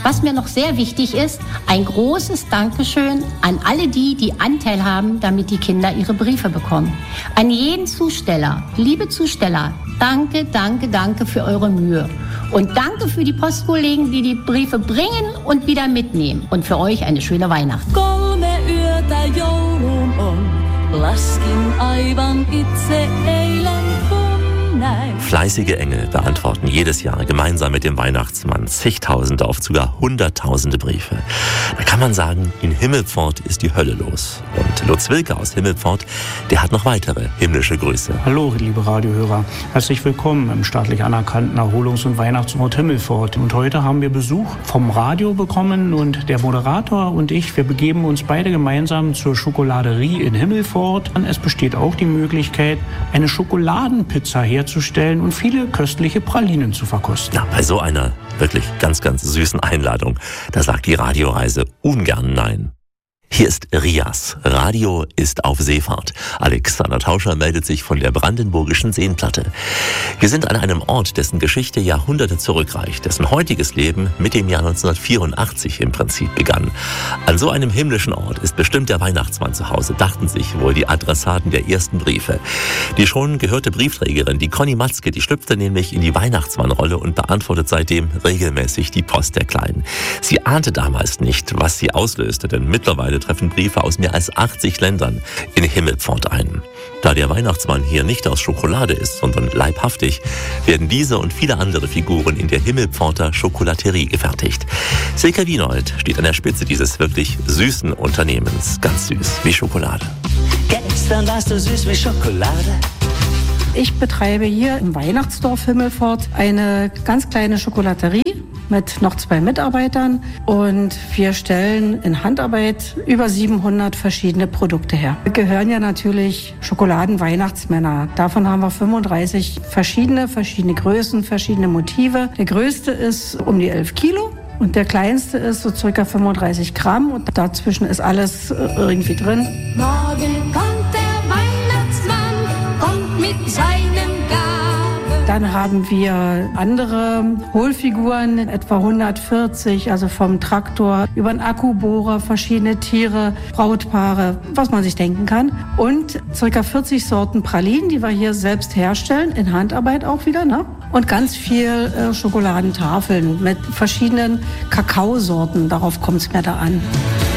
Was mir noch sehr wichtig ist, ein großes Dankeschön an alle die, die Anteil haben, damit die Kinder ihre Briefe bekommen. An jeden Zusteller, liebe Zusteller, danke, danke, danke für eure Mühe. Und danke für die Postkollegen, die die Briefe bringen und wieder mitnehmen. Und für euch eine schöne Weihnacht. 3 yötä joulun on, laskin aivan itse eilen kun näin. Fleißige Engel beantworten jedes Jahr gemeinsam mit dem Weihnachtsmann zigtausende, oft sogar hunderttausende Briefe. Da kann man sagen, in Himmelpfort ist die Hölle los. Und Lutz Wilke aus Himmelpfort, der hat noch weitere himmlische Grüße. Hallo, liebe Radiohörer. Herzlich willkommen im staatlich anerkannten Erholungs- und Weihnachtsort Himmelpfort. Und heute haben wir Besuch vom Radio bekommen und der Moderator und ich, wir begeben uns beide gemeinsam zur Schokoladerie in Himmelpfort. Es besteht auch die Möglichkeit, eine Schokoladenpizza herzustellen und viele köstliche Pralinen zu verkosten. Ja, bei so einer wirklich ganz, ganz süßen Einladung, da sagt die Radioreise ungern nein. Hier ist Rias. Radio ist auf Seefahrt. Alexander Tauscher meldet sich von der brandenburgischen Seenplatte. Wir sind an einem Ort, dessen Geschichte Jahrhunderte zurückreicht, dessen heutiges Leben mit dem Jahr 1984 im Prinzip begann. An so einem himmlischen Ort ist bestimmt der Weihnachtsmann zu Hause, dachten sich wohl die Adressaten der ersten Briefe. Die schon gehörte Briefträgerin, die Conny Matzke, die schlüpfte nämlich in die Weihnachtsmannrolle und beantwortet seitdem regelmäßig die Post der Kleinen. Sie ahnte damals nicht, was sie auslöste, denn mittlerweile treffen Briefe aus mehr als 80 Ländern in Himmelpfort ein. Da der Weihnachtsmann hier nicht aus Schokolade ist, sondern leibhaftig, werden diese und viele andere Figuren in der Himmelpforter Schokolaterie gefertigt. Silke Wienold steht an der Spitze dieses wirklich süßen Unternehmens. Ganz süß wie Schokolade. Gestern warst du süß wie Schokolade. Ich betreibe hier im Weihnachtsdorf Himmelpfort eine ganz kleine Schokolaterie mit noch 2 Mitarbeitern und wir stellen in Handarbeit über 700 verschiedene Produkte her. Wir gehören ja natürlich Schokoladen-Weihnachtsmänner. Davon haben wir 35 verschiedene Größen, verschiedene Motive. Der größte ist um die 11 Kilo. Und der kleinste ist so circa 35 Gramm und dazwischen ist alles irgendwie drin. Morgen kommt der Weihnachtsmann, kommt mit seinen Gaben. Dann haben wir andere Hohlfiguren, etwa 140, also vom Traktor über einen Akkubohrer, verschiedene Tiere, Brautpaare, was man sich denken kann. Und circa 40 Sorten Pralinen, die wir hier selbst herstellen, in Handarbeit auch wieder, ne? Und ganz viel Schokoladentafeln mit verschiedenen Kakaosorten, darauf kommt es mir da an.